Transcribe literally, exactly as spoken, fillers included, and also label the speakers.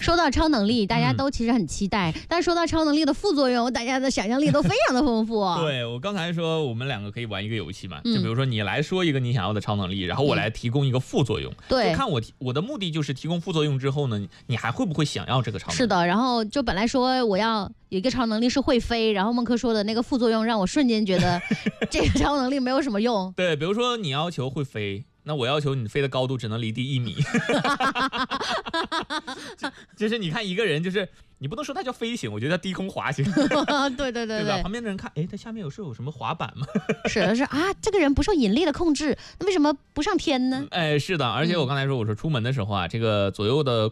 Speaker 1: 说到超能力，大家都其实很期待，嗯、但是说到超能力的副作用，大家的想象力都非常的丰富。
Speaker 2: 对，我刚才说我们两个可以玩一个游戏嘛，嗯、就比如说你来说一个你想要的超能力，然后我来提供一个副作用。嗯、
Speaker 1: 对，
Speaker 2: 就看我我的目的就是提供副作用之后呢，你还会不会想要这个超能力？
Speaker 1: 是的，然后就本来说我要有一个超能力是会飞，然后孟柯说的那个副作用让我瞬间觉得这个超能力没有什么用。
Speaker 2: 对，比如说你要求会飞。那我要求你飞的高度只能离地一米，就就是你看一个人，就是你不能说他叫飞行，我觉得他低空滑行。
Speaker 1: 对对对 对,
Speaker 2: 对吧？旁边的人看，哎，他下面有是有什么滑板吗？
Speaker 1: 是的是啊，这个人不受引力的控制，那为什么不上天呢？
Speaker 2: 哎，是的，而且我刚才说，我说出门的时候啊，这个左右的